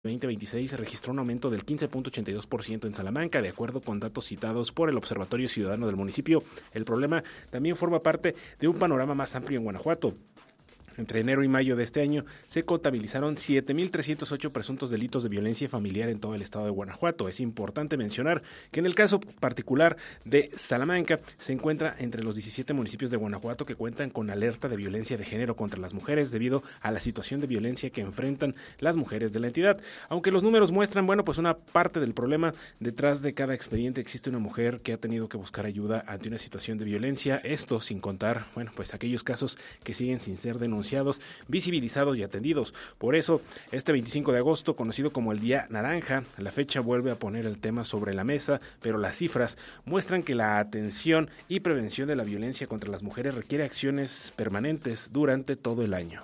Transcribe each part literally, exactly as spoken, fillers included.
veinte veintiséis se registró un aumento del quince punto ochenta y dos por ciento en Salamanca, de acuerdo con datos citados por el Observatorio Ciudadano del municipio. El problema también forma parte de un panorama más amplio en Guanajuato. Entre enero y mayo de este año se contabilizaron siete mil trescientos ocho presuntos delitos de violencia familiar en todo el estado de Guanajuato. Es importante mencionar que en el caso particular de Salamanca se encuentra entre los diecisiete municipios de Guanajuato que cuentan con alerta de violencia de género contra las mujeres debido a la situación de violencia que enfrentan las mujeres de la entidad. Aunque los números muestran, bueno, pues una parte del problema, detrás de cada expediente existe una mujer que ha tenido que buscar ayuda ante una situación de violencia. Esto sin contar, bueno, pues aquellos casos que siguen sin ser denunciados, visibilizados y atendidos. Por eso, este veinticinco de agosto, conocido como el Día Naranja, la fecha vuelve a poner el tema sobre la mesa, pero las cifras muestran que la atención y prevención de la violencia contra las mujeres requiere acciones permanentes durante todo el año.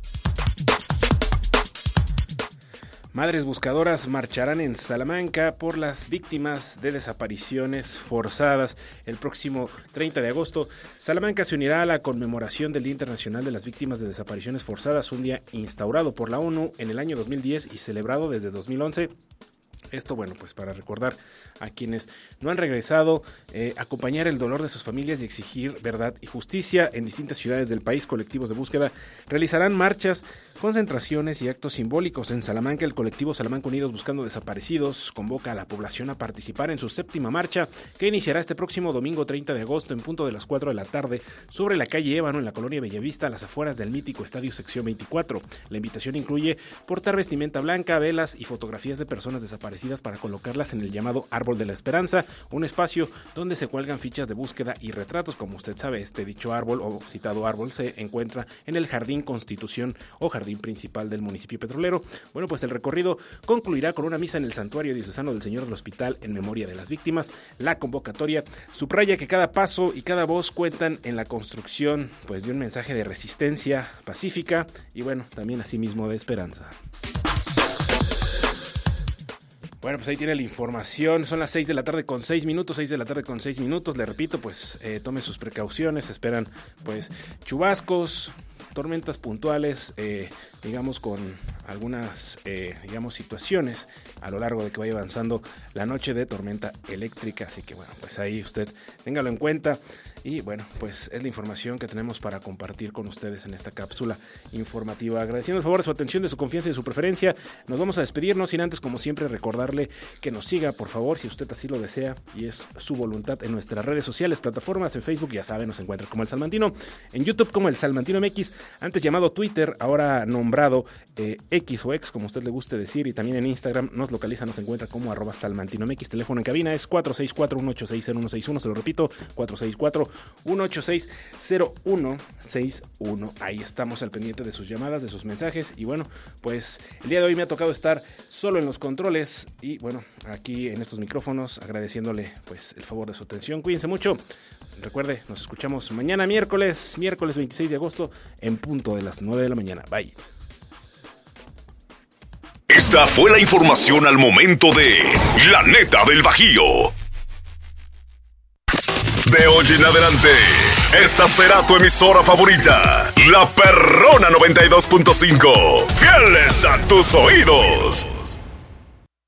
Madres buscadoras marcharán en Salamanca por las víctimas de desapariciones forzadas. El próximo treinta de agosto, Salamanca se unirá a la conmemoración del Día Internacional de las Víctimas de Desapariciones Forzadas, un día instaurado por la ONU en el año dos mil diez y celebrado desde dos mil once. Esto, bueno, pues para recordar a quienes no han regresado, eh, acompañar el dolor de sus familias y exigir verdad y justicia. En distintas ciudades del país, colectivos de búsqueda realizarán marchas, concentraciones y actos simbólicos. En Salamanca, el colectivo Salamanca Unidos Buscando Desaparecidos convoca a la población a participar en su séptima marcha, que iniciará este próximo domingo treinta de agosto en punto de las cuatro de la tarde sobre la calle Ébano en la colonia Bellavista, a las afueras del mítico Estadio Sección veinticuatro. La invitación incluye portar vestimenta blanca, velas y fotografías de personas desaparecidas para colocarlas en el llamado Árbol de la Esperanza, un espacio donde se cuelgan fichas de búsqueda y retratos. Como usted sabe, este dicho árbol o citado árbol se encuentra en el Jardín Constitución o jardín principal del municipio petrolero. Bueno, pues el recorrido concluirá con una misa en el Santuario Diocesano del Señor del Hospital en memoria de las víctimas. La convocatoria subraya que cada paso y cada voz cuentan en la construcción, pues, de un mensaje de resistencia pacífica y, bueno, también asimismo de esperanza. Bueno, pues ahí tiene la información. Son las seis de la tarde con seis minutos, seis de la tarde con seis minutos. Le repito, pues eh, tome sus precauciones. Se esperan pues chubascos, tormentas puntuales, eh, digamos con algunas, eh, digamos, situaciones a lo largo de que vaya avanzando la noche de tormenta eléctrica. Así que bueno, pues ahí usted téngalo en cuenta. Y bueno, pues es la información que tenemos para compartir con ustedes en esta cápsula informativa. Agradeciendo el favor de su atención, de su confianza y de su preferencia. Nos vamos a despedirnos sin antes, como siempre, recordarle que nos siga, por favor, si usted así lo desea y es su voluntad, en nuestras redes sociales, plataformas. En Facebook, ya saben, nos encuentra como El Salmantino. En YouTube como El Salmantino M X, antes llamado Twitter, ahora nombrado eh, X o X, como usted le guste decir. Y también en Instagram nos localiza, nos encuentra como arroba Salmantino M X. Teléfono en cabina es cuatro seis cuatro, uno ocho seis, cero uno seis uno. Se lo repito, cuatro seis cuatro, uno ocho seis, cero uno seis uno. Ahí estamos al pendiente de sus llamadas, de sus mensajes. Y bueno, pues el día de hoy me ha tocado estar solo en los controles y bueno, aquí en estos micrófonos, agradeciéndole pues el favor de su atención. Cuídense mucho. Recuerde, nos escuchamos mañana miércoles, miércoles veintiséis de agosto en punto de las nueve de la mañana. Bye. Esta fue la información al momento de La Neta del Bajío. De hoy en adelante, esta será tu emisora favorita, La Perrona noventa y dos punto cinco. Fieles a tus oídos.